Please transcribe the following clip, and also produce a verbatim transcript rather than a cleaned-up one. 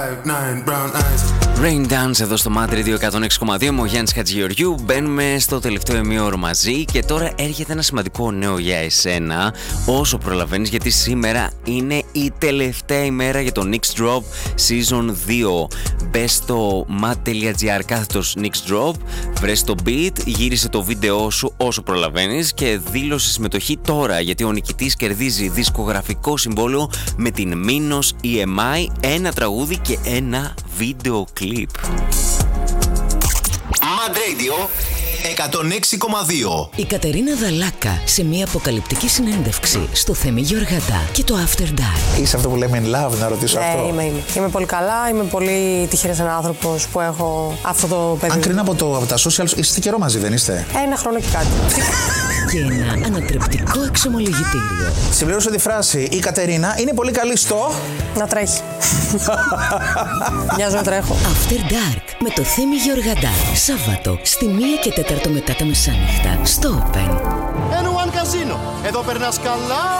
Rain Dance εδώ στο Mad Radio εκατόν έξι κόμμα δύο. Είμαι ο Γιάννης Χατζηγεωργιού. Μπαίνουμε στο τελευταίο ημίωρο μαζί και τώρα έρχεται ένα σημαντικό νέο για εσένα. Όσο προλαβαίνεις, γιατί σήμερα είναι η τελευταία ημέρα για το Nix Drop Season δύο. Μπες στο mad.gr κάθετος Nix Drop, βρες το beat, γύρισε το βίντεό σου όσο προλαβαίνεις και δήλωσε συμμετοχή τώρα, γιατί ο νικητής κερδίζει δισκογραφικό συμβόλαιο με την Minos ι εμ άι, ένα τραγούδι και ένα βίντεο κλιπ. Mad Radio εκατόν έξι κόμμα δύο. Η Κατερίνα Δαλάκα σε μια αποκαλυπτική συνέντευξη στο Θέμη Γεωργαντά και το After Dark. Είσαι αυτό που λέμε in love, να ρωτήσω ναι, αυτό. Είμαι, είμαι. Είμαι πολύ καλά, είμαι πολύ τυχερός άνθρωπος που έχω αυτό το παιδί. Αν κρίνω από, το, από τα socials, είστε καιρό μαζί, δεν είστε? Ένα χρόνο και κάτι. Και ένα ανατρεπτικό εξομολογητήριο. Συμπλήρωσε τη φράση. Η Κατερίνα είναι πολύ καλή στο... Να τρέχει. Μοιάζω να τρέχω. After Dark με το Θέμη Γεωργαντά. Σάββατο στη μία και τέταρτο μετά τα μεσάνυχτα στο Open. N one Casino. Εδώ περνάς καλά.